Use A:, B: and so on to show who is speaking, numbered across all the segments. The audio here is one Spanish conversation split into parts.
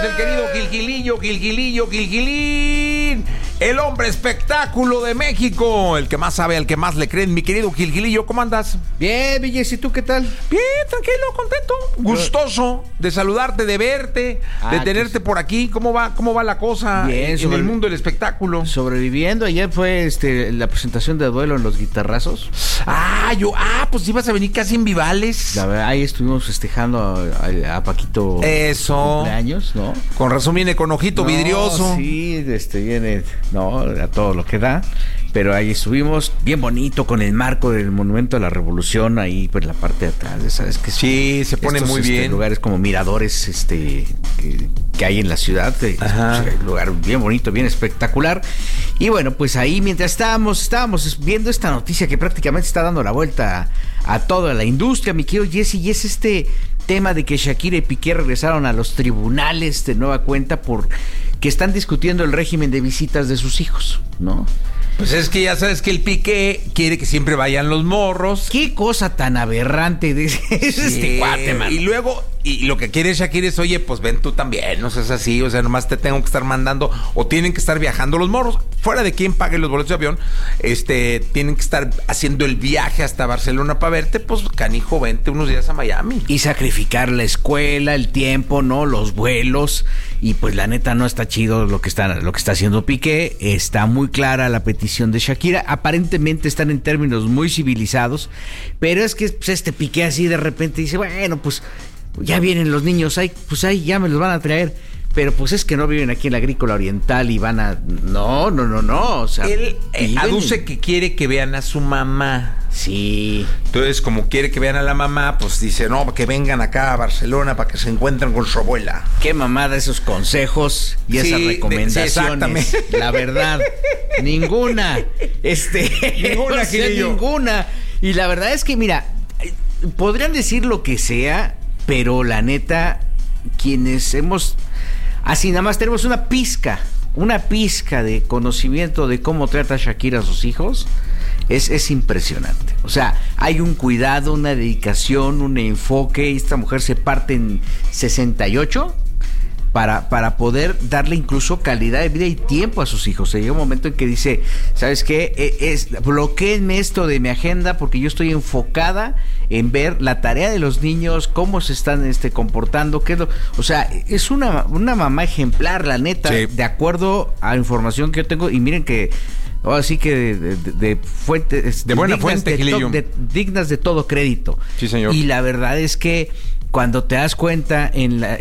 A: es el querido Gilgilín, el hombre espectáculo de México, el que más sabe, al que más le creen. Mi querido Gilgilillo, ¿cómo andas?
B: Bien, Villes, ¿y tú qué tal?
A: Bien, tranquilo, contento, gustoso de saludarte, de verte, de tenerte por aquí. ¿Cómo va la cosa
B: bien,
A: en el mundo del espectáculo?
B: Sobreviviendo. Ayer fue la presentación de Duelo en los Guitarrazos.
A: Pues ibas a venir casi en Vivales.
B: La verdad, ahí estuvimos festejando a Paquito.
A: Eso.
B: Cumpleaños, ¿no?
A: Con razón viene con ojito vidrioso.
B: Sí, viene, a todo lo que da. Pero ahí estuvimos bien bonito con el marco del Monumento a la Revolución, ahí pues la parte de atrás, ¿sabes? Que
A: sí, se pone muy bien.
B: Lugares como miradores que hay en la ciudad, un lugar bien bonito, bien espectacular. Y bueno, pues ahí mientras estábamos viendo esta noticia que prácticamente está dando la vuelta a toda la industria, mi querido Jesse, y es este tema de que Shakira y Piqué regresaron a los tribunales de nueva cuenta porque están discutiendo el régimen de visitas de sus hijos, ¿no?
A: Pues es que ya sabes que el Piqué quiere que siempre vayan los morros.
B: Qué cosa tan aberrante de este cuate, man.
A: Y luego, y lo que quiere Shakira es, oye, pues ven tú también, no seas así, o sea, nomás te tengo que estar mandando, o tienen que estar viajando los morros, fuera de quien pague los boletos de avión, tienen que estar haciendo el viaje hasta Barcelona para verte, pues canijo, vente unos días a Miami.
B: Y sacrificar la escuela, el tiempo, ¿no? Los vuelos, y pues la neta no está chido lo que está haciendo Piqué. Está muy clara la petición de Shakira, aparentemente están en términos muy civilizados, pero es que pues, Piqué así de repente dice, bueno, pues ya vienen los niños, ahí ya me los van a traer, pero pues es que no viven aquí en la Agrícola Oriental y van a... No, o sea...
A: Él aduce que quiere que vean a su mamá.
B: Sí.
A: Entonces, como quiere que vean a la mamá, pues dice, no, que vengan acá a Barcelona para que se encuentren con su abuela.
B: Qué mamada esos consejos y esas recomendaciones.
A: Exactamente.
B: La verdad, ninguna.
A: Ninguna,
B: ninguna. Y la verdad es que, mira, podrían decir lo que sea, pero la neta, quienes así nada más tenemos una pizca de conocimiento de cómo trata Shakira a sus hijos, es impresionante. O sea, hay un cuidado, una dedicación, un enfoque. Esta mujer se parte en 68 para poder darle incluso calidad de vida y tiempo a sus hijos. O sea, llega un momento en que dice, ¿sabes qué? Bloquéenme esto de mi agenda porque yo estoy enfocada en ver la tarea de los niños, cómo se están comportando, o sea, es una mamá ejemplar, la neta, sí. De acuerdo a la información que yo tengo, y miren que ahora sí que de fuentes
A: de buena fuente,
B: dignas de todo crédito.
A: Sí, señor.
B: Y la verdad es que cuando te das cuenta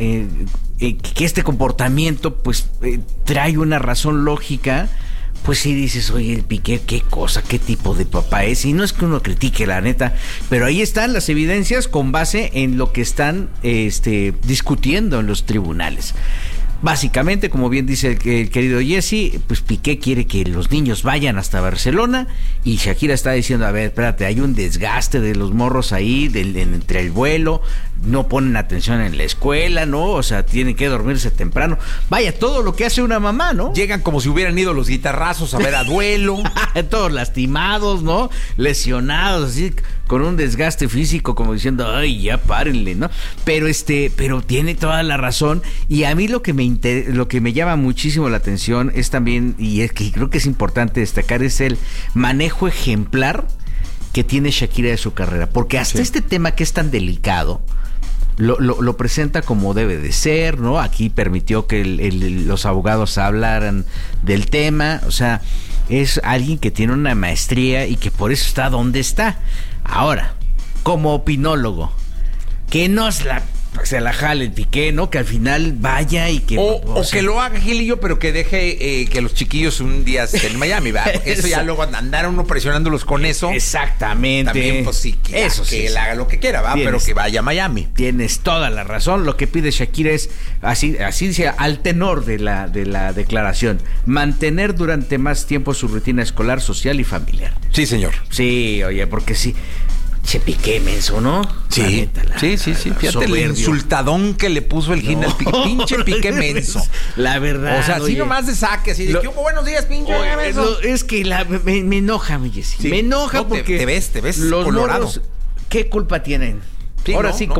B: que este comportamiento pues trae una razón lógica, pues sí dices, oye, el Piqué, qué cosa, qué tipo de papá es. Y no es que uno critique, la neta, pero ahí están las evidencias con base en lo que están discutiendo en los tribunales. Básicamente, como bien dice el querido Jesse, pues Piqué quiere que los niños vayan hasta Barcelona y Shakira está diciendo, a ver, espérate, hay un desgaste de los morros ahí, entre el vuelo, no ponen atención en la escuela, ¿no? O sea, tienen que dormirse temprano. Vaya, todo lo que hace una mamá, ¿no?
A: Llegan como si hubieran ido los guitarrazos a ver a Duelo.
B: Todos lastimados, ¿no? Lesionados, así, con un desgaste físico, como diciendo, ay, ya párenle, ¿no? Pero tiene toda la razón. Y a mí lo que me llama muchísimo la atención es también, y es que creo que es importante destacar, es el manejo ejemplar que tiene Shakira de su carrera. Porque hasta este tema que es tan delicado, lo presenta como debe de ser, ¿no? Aquí permitió que los abogados hablaran del tema. O sea, es alguien que tiene una maestría y que por eso está donde está. Ahora, como opinólogo, que no se la jale el Piqué, ¿no? Que al final vaya y que...
A: O que lo haga Gilillo, pero que deje que los chiquillos un día estén en Miami, ¿verdad? Porque eso ya luego andar uno presionándolos con eso.
B: Exactamente.
A: También, pues sí, que él haga lo que quiera, ¿va? Pero que vaya a Miami.
B: Tienes toda la razón. Lo que pide Shakira es, así dice, al tenor de la declaración, mantener durante más tiempo su rutina escolar, social y familiar.
A: Sí, señor.
B: Sí, oye, porque sí... Che, Piqué menso, ¿no?
A: Sí, sí. Fíjate el insultadón que le puso el Gina al Piqué. Pinche Piqué menso.
B: La verdad.
A: O sea, así nomás de saque, así de que hubo buenos días, pinche menso.
B: Es que me enoja, mi Jessy. Sí. Me enoja porque
A: te ves
B: los
A: colorado.
B: morros, ¿qué culpa tienen?
A: Sí,
B: ahora sí,